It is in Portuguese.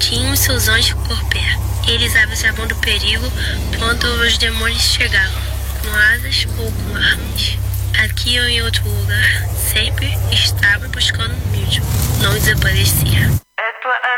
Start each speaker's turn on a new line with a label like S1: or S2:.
S1: Tinham seus anjos por perto. Eles avisavam do perigo quando os demônios chegavam, com asas ou com armas. Aqui ou em outro lugar, sempre estava buscando o mesmo. Não desaparecia.